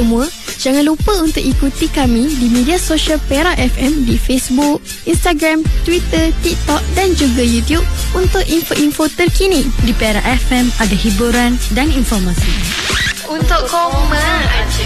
semua, jangan lupa untuk ikuti kami di media sosial Perak FM di Facebook, Instagram, Twitter, TikTok dan juga YouTube untuk info-info terkini. Di Perak FM ada hiburan dan informasi. Untuk koma aja.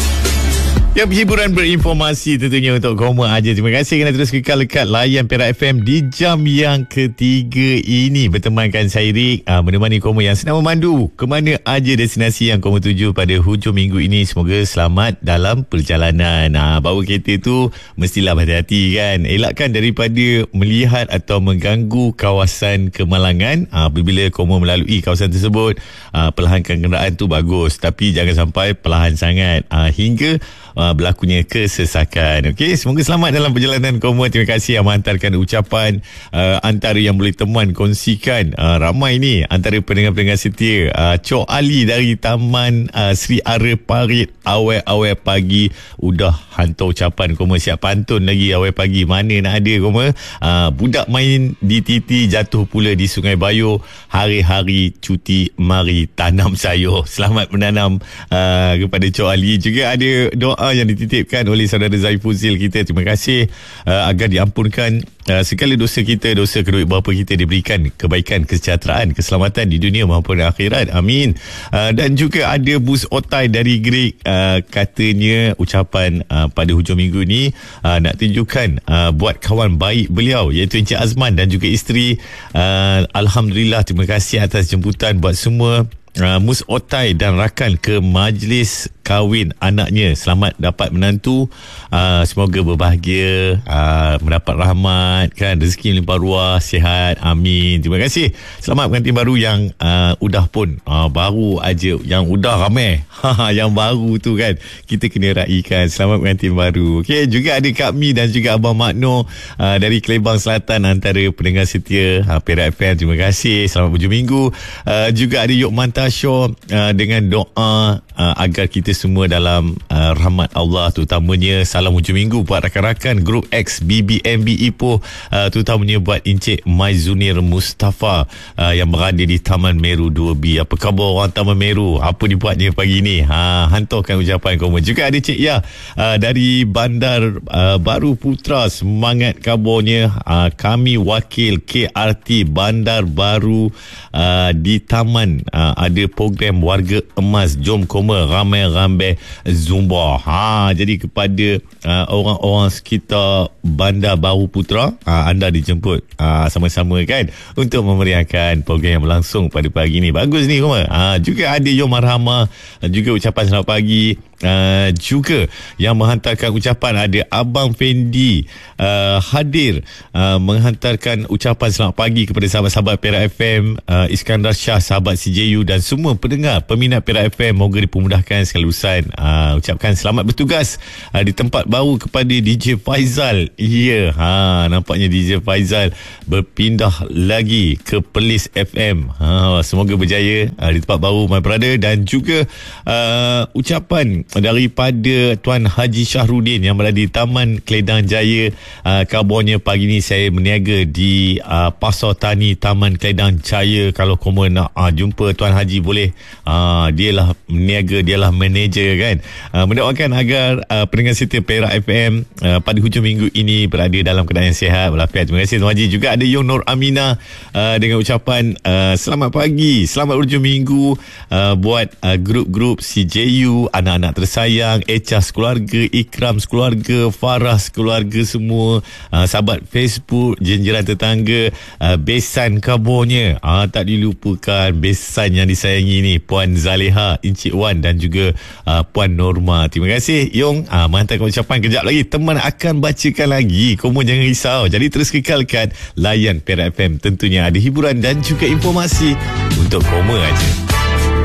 Hiburan berinformasi tentunya untuk koma aja. Terima kasih kerana terus kekal dekat layan Perak FM di jam yang ketiga ini. Bertemankan saya Rik, menemani koma yang senang memandu ke mana aja destinasi yang koma tuju pada hujung minggu ini. Semoga selamat dalam perjalanan. Bawa kereta tu mestilah berhati-hati kan. Elakkan daripada melihat atau mengganggu kawasan kemalangan. Apabila koma melalui kawasan tersebut, perlahankan kenderaan tu bagus. Tapi jangan sampai perlahan sangat hingga berlakunya kesesakan. Okey, semoga selamat dalam perjalanan koma. Terima kasih yang menghantarkan ucapan. Antara yang boleh teman kongsikan, ramai ni antara pendengar-pendengar setia. Cok Ali dari Taman Sri Ara Parit, awal pagi udah hantar ucapan koma. Siap pantun lagi awal pagi. Mana nak ada koma. Budak main di titi, jatuh pula di Sungai Bayo. Hari-hari cuti, mari tanam sayur. Selamat menanam kepada Cok Ali. Juga ada doa yang dititipkan oleh saudara Zaifuzil kita. Terima kasih agar diampunkan segala dosa kita, dosa kedua bapa kita, diberikan kebaikan, kesejahteraan, keselamatan di dunia maupun akhirat. Amin. Dan juga ada Bus Otai dari Greek, katanya ucapan pada hujung minggu ni nak tunjukkan buat kawan baik beliau iaitu Encik Azman dan juga isteri. Alhamdulillah, terima kasih atas jemputan buat semua Mus Otai dan rakan ke majlis kahwin anaknya. Selamat dapat menantu. Semoga berbahagia, mendapat rahmat kan, rezeki melimpah ruah, sihat. Amin. Terima kasih. Selamat pengantin baru yang udah pun baru aja, yang udah ramai. Yang baru tu kan kita kena raikan. Selamat pengantin baru. Okey, juga ada Kak Mi dan juga Abang Makno dari Kelebang Selatan, antara pendengar setia Perak FM. Terima kasih. Selamat hujung minggu. Juga ada Yok Mantasyo dengan doa agar kita semua dalam rahmat Allah, terutamanya salam hujung minggu buat rakan-rakan grup X BBMB Ipoh, terutamanya buat Encik Maizunir Mustafa yang berada di Taman Meru 2B. Apa khabar orang Taman Meru? Apa dibuatnya pagi ni? Hantarkan ucapan koma. Juga ada Cik Ya dari Bandar Baru Putra. Semangat kabarnya. Kami wakil KRT Bandar Baru di Taman ada program warga emas, jom koma, ramai-ramai Zumba. Jadi kepada orang-orang sekitar Bandar Baru Putra, anda dijemput sama-sama kan untuk memeriahkan program yang berlangsung pada pagi ni. Bagus ni koma. Juga ada Yom Marhama, juga ucapan selamat pagi. Juga yang menghantarkan ucapan ada Abang Fendi hadir menghantarkan ucapan selamat pagi kepada sahabat-sahabat Perak FM, Iskandar Shah, sahabat CJU dan semua pendengar peminat Perak FM. Moga dipermudahkan segala urusan. Ucapkan selamat bertugas di tempat baru kepada DJ Faizal. Ya, nampaknya DJ Faizal berpindah lagi ke Perlis FM. Semoga berjaya di tempat baru my brother. Dan juga ucapan daripada Tuan Haji Syahrudin yang berada di Taman Keledang Jaya. Kabarnya pagi ni saya berniaga di Pasar Tani Taman Keledang Jaya. Kalau koma nak jumpa Tuan Haji boleh. Dialah meniaga, dialah manager kan. Mendoakan agar pendengar setia Perak FM pada hujung minggu ini berada dalam keadaan yang sihat walafiat. Terima kasih Tuan Haji. Juga ada Yung Nur Amina dengan ucapan selamat pagi, selamat hujung minggu buat grup-grup CJU, anak-anak tersayang, Echa sekeluarga, Ikram sekeluarga, Farah sekeluarga semua, sahabat Facebook, jenjiran tetangga, besan kabarnya tak dilupakan, besan yang disayangi ni Puan Zaleha, Encik Wan dan juga Puan Norma. Terima kasih Yung menghantarkan ucapan. Kejap lagi teman akan bacakan lagi. Kamu jangan risau, jadi terus kekalkan layan Perak FM. Tentunya ada hiburan dan juga informasi untuk koma aja.